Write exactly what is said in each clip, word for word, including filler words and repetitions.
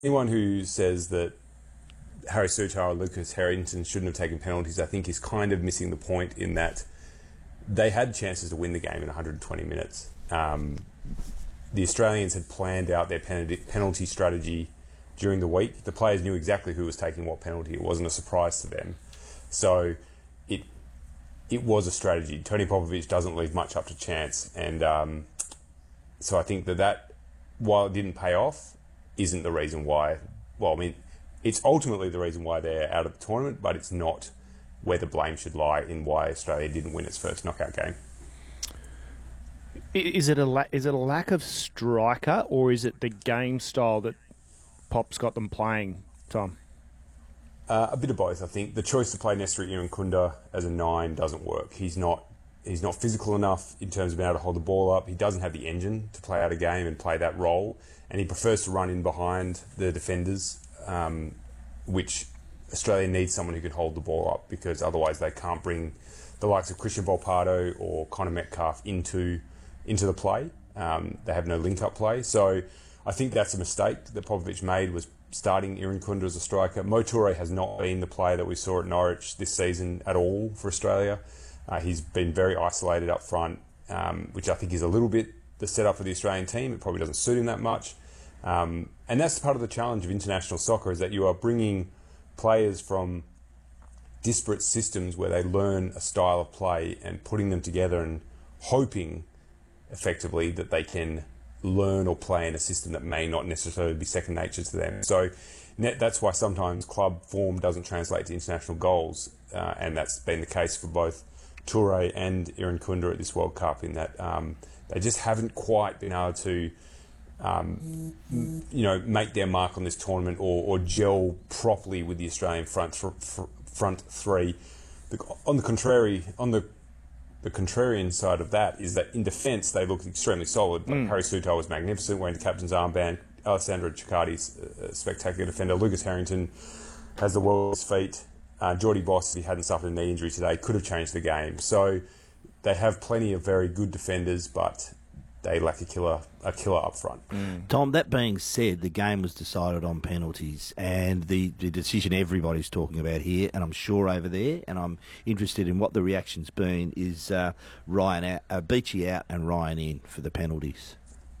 anyone who says that Harry Souttar or Lucas Harrington shouldn't have taken penalties, I think is kind of missing the point in that they had chances to win the game in one hundred twenty minutes. Um, the Australians had planned out their penalty, penalty strategy during the week. The players knew exactly who was taking what penalty. It wasn't a surprise to them. So it it was a strategy. Tony Popovich doesn't leave much up to chance. And um, so I think that that, while it didn't pay off, isn't the reason why. Well, I mean, it's ultimately the reason why they're out of the tournament, but it's not where the blame should lie in why Australia didn't win its first knockout game. Is it a la- is it a lack of striker, or is it the game style that Pop's got them playing, Tom? Uh, a bit of both, I think. The choice to play Nestor Irankunda as a nine doesn't work. He's not he's not physical enough in terms of being able to hold the ball up. He doesn't have the engine to play out a game and play that role, and he prefers to run in behind the defenders, um, which Australia needs someone who can hold the ball up, because otherwise they can't bring the likes of Christian Volpato or Connor Metcalf into into the play. Um, they have no link-up play. So I think that's a mistake that Popovich made, was starting Irankunda as a striker. Mo Toure has not been the player that we saw at Norwich this season at all for Australia. Uh, he's been very isolated up front, um, which I think is a little bit the setup for the Australian team. It probably doesn't suit him that much. Um, and that's part of the challenge of international soccer, is that you are bringing players from disparate systems where they learn a style of play and putting them together and hoping effectively that they can learn or play in a system that may not necessarily be second nature to them. So that's why sometimes club form doesn't translate to international goals, uh, and that's been the case for both Toure and Irankunda at this World Cup, in that um, they just haven't quite been able to um, you know, make their mark on this tournament, or, or gel properly with the Australian front th- front three. The, on the contrary, on the The contrarian side of that is that in defence they looked extremely solid. Like mm. Harry Souttar was magnificent, wearing the captain's armband. Alessandro Ciccardi's a spectacular defender. Lucas Harrington has the world's feet. Uh, Geordie Boss, if he hadn't suffered a knee injury today, could have changed the game. So they have plenty of very good defenders, but they lack a killer a killer up front. Mm. Tom, that being said, the game was decided on penalties, and the, the decision everybody's talking about here, and I'm sure over there, and I'm interested in what the reaction's been, is uh, Ryan out, uh, Beachy out and Ryan in for the penalties.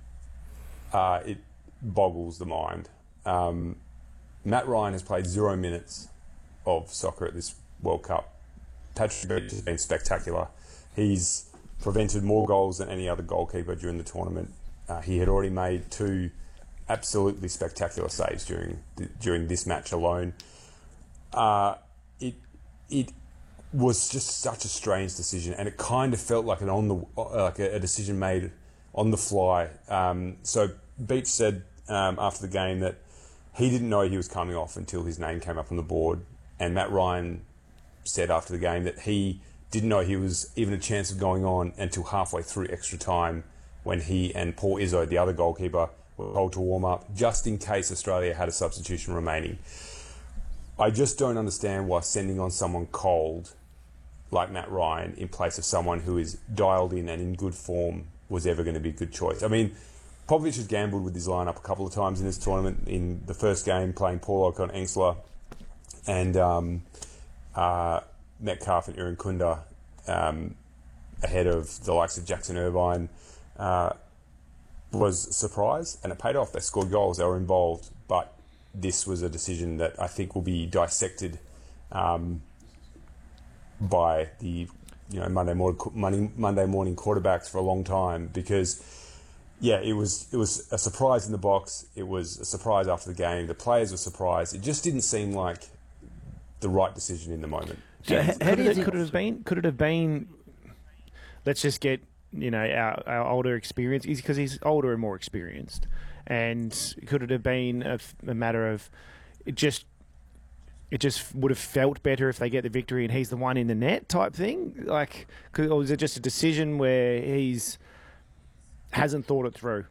Uh, it boggles the mind. Um, Matt Ryan has played zero minutes of soccer at this World Cup. Patrick Beach has been spectacular. He's prevented more goals than any other goalkeeper during the tournament. Uh, he had already made two absolutely spectacular saves during the, during this match alone. Uh, it it was just such a strange decision, and it kind of felt like an on the uh, like a, a decision made on the fly. Um, so Beach said um, after the game that he didn't know he was coming off until his name came up on the board, and Matt Ryan said after the game that he didn't know he was even a chance of going on until halfway through extra time, when he and Paul Izzo, the other goalkeeper, were told to warm up just in case Australia had a substitution remaining. I just don't understand why sending on someone cold like Matt Ryan in place of someone who is dialed in and in good form was ever going to be a good choice. I mean, Popovich has gambled with his lineup a couple of times in this tournament. In the first game, playing Paul Okon-Engsler and um, uh, Metcalf and Irankunda um, ahead of the likes of Jackson Irvine uh, was a surprise, and it paid off. They scored goals, they were involved, but this was a decision that I think will be dissected um, by the you know Monday morning Monday morning quarterbacks for a long time, because yeah, it was it was a surprise in the box. It was a surprise after the game. The players were surprised. It just didn't seem like the right decision in the moment. So how, how could, it, could it have been? Could it have been? Let's just get you know our, our older experience, because he's older and more experienced. And could it have been a, a matter of it just it just would have felt better if they get the victory and he's the one in the net type thing? Like, could, or was it just a decision where he's hasn't thought it through?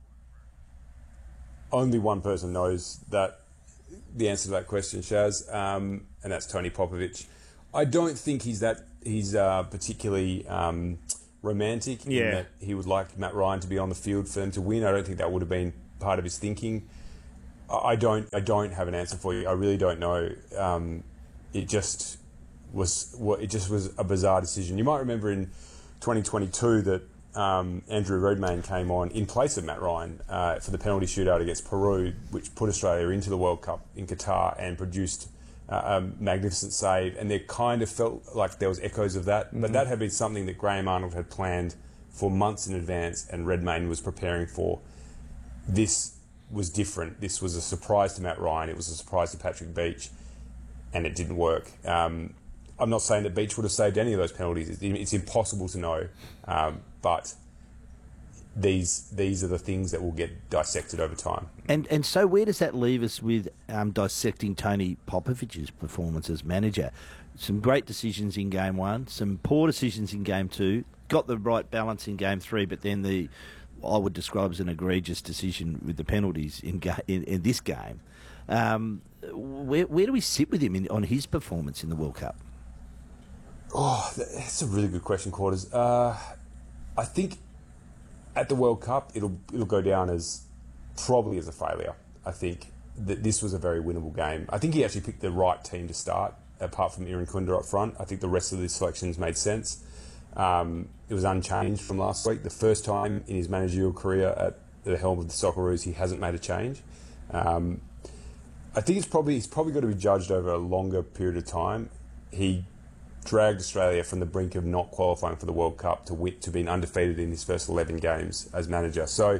Only one person knows that the answer to that question, Shaz, um, and that's Tony Popovich. I don't think he's that he's uh, particularly um, romantic yeah. in that he would like Matt Ryan to be on the field for them to win. I don't think that would have been part of his thinking. I don't I don't have an answer for you. I really don't know. Um, it just was well, it just was a bizarre decision. You might remember in twenty twenty-two that um, Andrew Redmayne came on in place of Matt Ryan uh, for the penalty shootout against Peru, which put Australia into the World Cup in Qatar and produced uh, a magnificent save. And there kind of felt like there was echoes of that, mm-hmm. but that had been something that Graham Arnold had planned for months in advance, and Redmayne was preparing for. This was different. This was a surprise to Matt Ryan. It was a surprise to Patrick Beach, and it didn't work. Um, I'm not saying that Beach would have saved any of those penalties. It's, it's impossible to know, um, but these these are the things that will get dissected over time. And and so where does that leave us with um, dissecting Tony Popovic's performance as manager? Some great decisions in game one, some poor decisions in game two, got the right balance in game three, but then the I would describe as an egregious decision with the penalties in ga- in, in this game. Um, where where do we sit with him in, on his performance in the World Cup? Oh, that's a really good question, Quarters. Uh, I think at the World Cup it'll it'll go down as probably as a failure. I think that this was a very winnable game. I think he actually picked the right team to start, apart from Irankunda up front. I think the rest of the selections made sense. Um, it was unchanged from last week. The first time in his managerial career at the helm of the Socceroos, he hasn't made a change. Um, I think it's probably he's probably got to be judged over a longer period of time. He dragged Australia from the brink of not qualifying for the World Cup to win, to being undefeated in his first eleven games as manager. So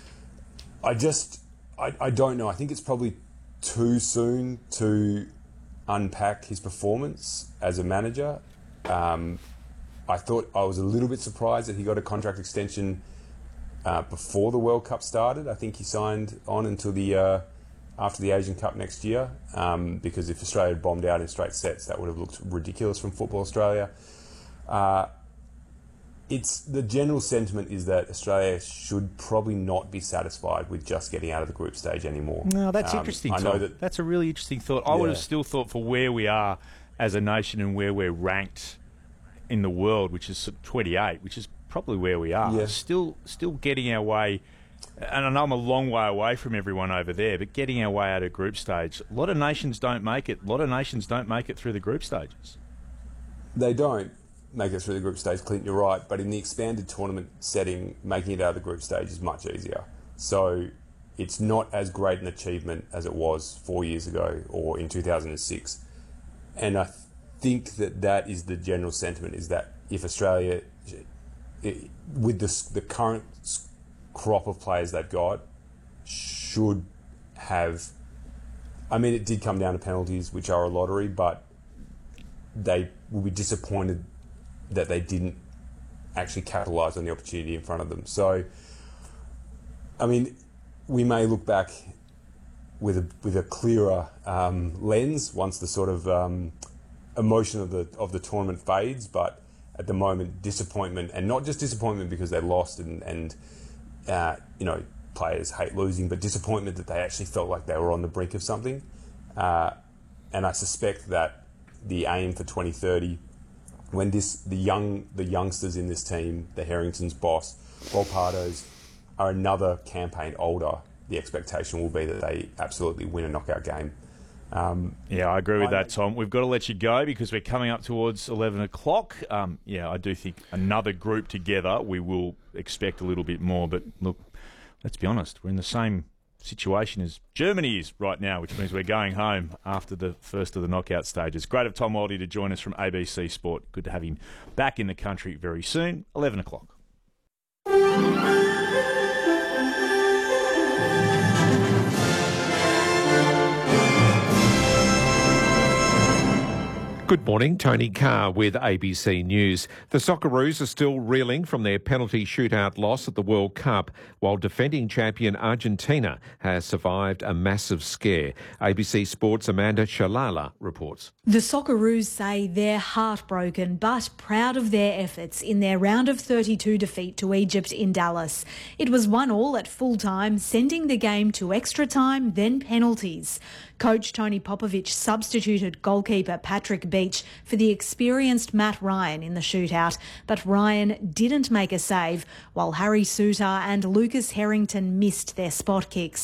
I just I, I don't know. I think it's probably too soon to unpack his performance as a manager. Um, I thought I was a little bit surprised that he got a contract extension uh, before the World Cup started. I think he signed on until the uh, after the Asian Cup next year, um, because if Australia had bombed out in straight sets, that would have looked ridiculous from Football Australia. Uh, it's the general sentiment is that Australia should probably not be satisfied with just getting out of the group stage anymore. No, that's um, interesting. I Tom. know that that's a really interesting thought. I yeah. would have still thought for where we are as a nation and where we're ranked in the world, which is twenty-eight, which is probably where we are. Yeah. Still, still getting our way. And I know I'm a long way away from everyone over there, but getting our way out of group stage. A lot of nations don't make it. A lot of nations don't make it through the group stages. They don't make it through the group stage, Clint, you're right. But in the expanded tournament setting, making it out of the group stage is much easier. So it's not as great an achievement as it was four years ago or in two thousand six. And I think that that is the general sentiment, is that if Australia, it, with the, the current crop of players they've got, should have... I mean, it did come down to penalties, which are a lottery, but they will be disappointed that they didn't actually capitalise on the opportunity in front of them. So, I mean, we may look back with a with a clearer um, lens once the sort of um, emotion of the of the tournament fades. But at the moment, disappointment, and not just disappointment because they lost, and and uh, you know, players hate losing, but disappointment that they actually felt like they were on the brink of something. Uh, and I suspect that the aim for twenty thirty, when this the young the youngsters in this team, the Harringtons, Boss, Volpatos, are another campaign older, the expectation will be that they absolutely win a knockout game. Um, yeah, I agree with I, that, Tom. We've got to let you go because we're coming up towards eleven o'clock. Um, yeah, I do think another group together, we will expect a little bit more. But look, let's be honest, we're in the same situation as Germany is right now, which means we're going home after the first of the knockout stages. Great of Tom Waldie to join us from A B C Sport. Good to have him back in the country very soon. eleven o'clock. Good morning, Tony Carr with A B C News. The Socceroos are still reeling from their penalty shootout loss at the World Cup, while defending champion Argentina has survived a massive scare. A B C Sports' Amanda Shalala reports. The Socceroos say they're heartbroken but proud of their efforts in their round of thirty-two defeat to Egypt in Dallas. It was one all at full time, sending the game to extra time, then penalties. Coach Tony Popovic substituted goalkeeper Patrick Beach for the experienced Matt Ryan in the shootout, but Ryan didn't make a save, while Harry Souttar and Lucas Harrington missed their spot kicks.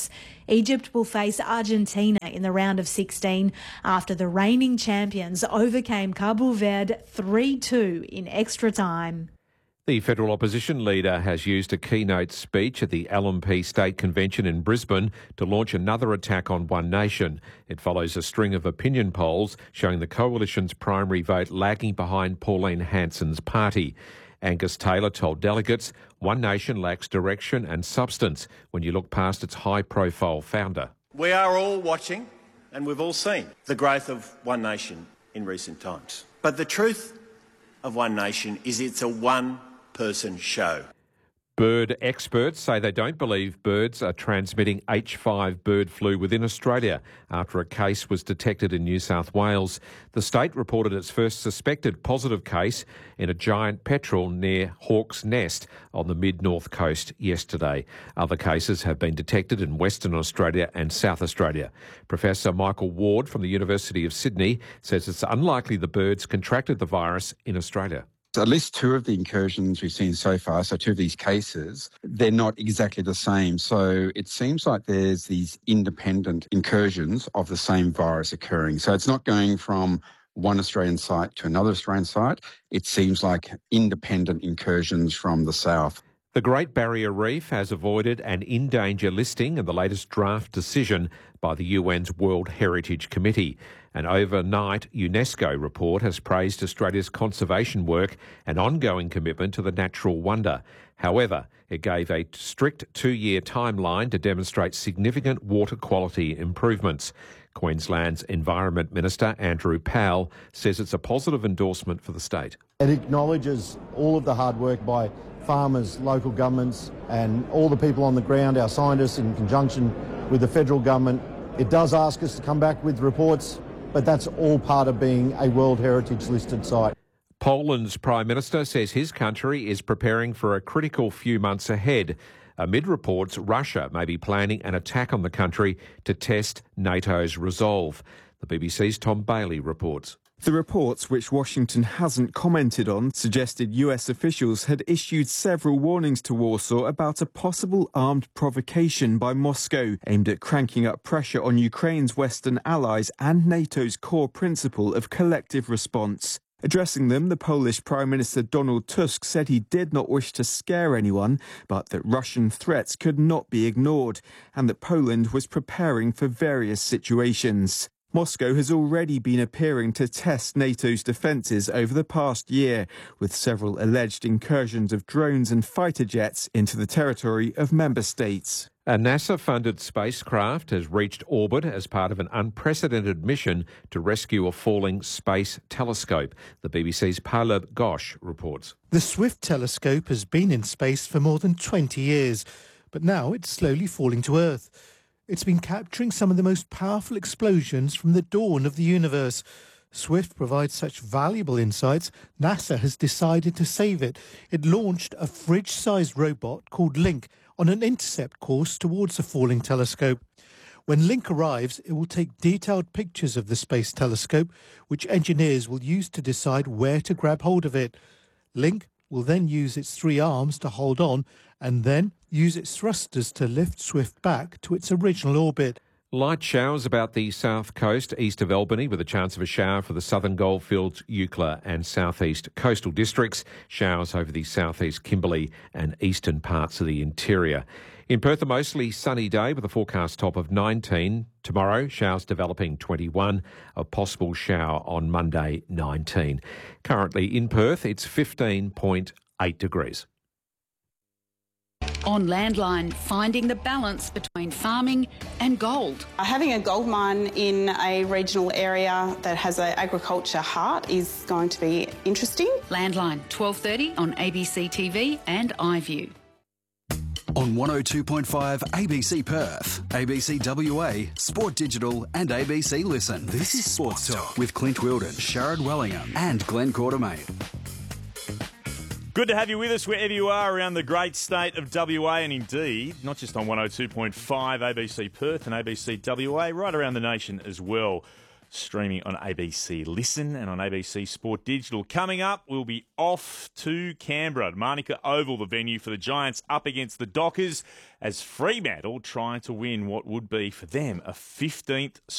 Egypt will face Argentina in the round of sixteen after the reigning champions overcame Cabo Verde three two in extra time. The federal opposition leader has used a keynote speech at the L M P State Convention in Brisbane to launch another attack on One Nation. It follows a string of opinion polls showing the coalition's primary vote lagging behind Pauline Hanson's party. Angus Taylor told delegates One Nation lacks direction and substance when you look past its high-profile founder. We are all watching and we've all seen the growth of One Nation in recent times. But the truth of One Nation is it's a one person show. Bird experts say they don't believe birds are transmitting H five bird flu within Australia after a case was detected in New South Wales. The state reported its first suspected positive case in a giant petrel near Hawke's Nest on the mid-north coast yesterday. Other cases have been detected in Western Australia and South Australia. Professor Michael Ward from the University of Sydney says it's unlikely the birds contracted the virus in Australia. At least two of the incursions we've seen so far, so two of these cases, they're not exactly the same. So it seems like there's these independent incursions of the same virus occurring. So it's not going from one Australian site to another Australian site. It seems like independent incursions from the south. The Great Barrier Reef has avoided an in-danger listing in the latest draft decision by the U N's World Heritage Committee. An overnight UNESCO report has praised Australia's conservation work and ongoing commitment to the natural wonder. However, it gave a strict two-year timeline to demonstrate significant water quality improvements. Queensland's Environment Minister Andrew Powell says it's a positive endorsement for the state. It acknowledges all of the hard work by farmers, local governments and all the people on the ground, our scientists in conjunction with the federal government. It does ask us to come back with reports, but that's all part of being a World Heritage listed site. Poland's Prime Minister says his country is preparing for a critical few months ahead. Amid reports Russia may be planning an attack on the country to test NATO's resolve. The B B C's Tom Bailey reports. The reports, which Washington hasn't commented on, suggested U S officials had issued several warnings to Warsaw about a possible armed provocation by Moscow aimed at cranking up pressure on Ukraine's Western allies and NATO's core principle of collective response. Addressing them, the Polish Prime Minister Donald Tusk said he did not wish to scare anyone, but that Russian threats could not be ignored, and that Poland was preparing for various situations. Moscow has already been appearing to test NATO's defences over the past year, with several alleged incursions of drones and fighter jets into the territory of member states. A NASA-funded spacecraft has reached orbit as part of an unprecedented mission to rescue a falling space telescope. The B B C's Pallab Ghosh reports. The SWIFT telescope has been in space for more than twenty years, but now it's slowly falling to Earth. It's been capturing some of the most powerful explosions from the dawn of the universe. SWIFT provides such valuable insights, NASA has decided to save it. It launched a fridge-sized robot called Link on an intercept course towards the falling telescope. When Link arrives, it will take detailed pictures of the space telescope, which engineers will use to decide where to grab hold of it. Link will then use its three arms to hold on and then use its thrusters to lift SWIFT back to its original orbit. Light showers about the south coast, east of Albany, with a chance of a shower for the southern Goldfields, Eucla and southeast coastal districts. Showers over the southeast Kimberley and eastern parts of the interior. In Perth, a mostly sunny day with a forecast top of nineteen. Tomorrow, showers developing twenty-one. A possible shower on Monday, nineteen. Currently in Perth, it's fifteen point eight degrees. On Landline, finding the balance between farming and gold. Having a gold mine in a regional area that has an agriculture heart is going to be interesting. Landline, twelve thirty on A B C T V and iView. On one oh two point five A B C Perth, A B C W A, Sport Digital and A B C Listen. This is Sports Talk with Clint Wilden, Sharad Wellingham and Glenn Quartermain. Good to have you with us wherever you are around the great state of W A, and indeed, not just on one oh two point five A B C Perth and A B C W A, right around the nation as well. streaming on A B C Listen and on A B C Sport Digital. Coming up, we'll be off to Canberra, Manuka Oval, the venue for the Giants up against the Dockers, as Fremantle try to win what would be for them a fifteenth